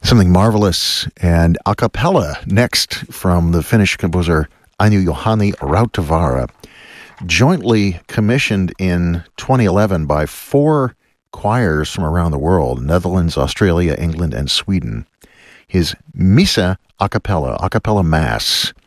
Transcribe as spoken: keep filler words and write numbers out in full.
Something marvelous and a cappella next from the Finnish composer Aino Juhani Rautavaara, jointly commissioned in twenty eleven by four choirs from around the world, Netherlands, Australia, England, and Sweden. His Missa a cappella, a cappella mass,